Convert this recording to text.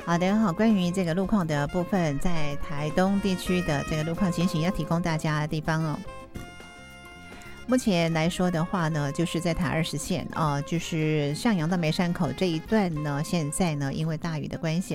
好的，好，关于这个路况的部分，在台东地区的这个路况情形，要提供大家的地方哦。目前来说的话呢，就是在台20线就是上扬到梅山口这一段呢，现在呢因为大雨的关系